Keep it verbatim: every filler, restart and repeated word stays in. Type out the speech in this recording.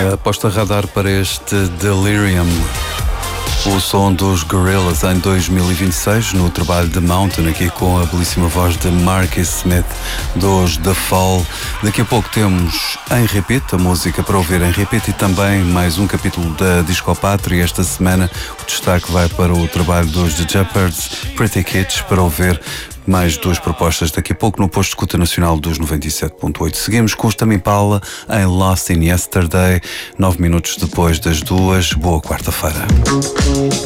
A aposta radar para este Delirium, o som dos Gorillaz em dois mil e vinte e seis, no trabalho The Mountain, aqui com a belíssima voz de Marcus Smith dos The Fall. Daqui a pouco temos em repeat, a música para ouvir em repeat, e também mais um capítulo da Discopátria. Esta semana o destaque vai para o trabalho dos The Jeopards, Pretty Kids, para ouvir mais duas propostas daqui a pouco no posto de escuta nacional dos noventa e sete ponto oito. Seguimos com os Tame Impala em Lost in Yesterday, nove minutos depois das duas. Boa quarta-feira.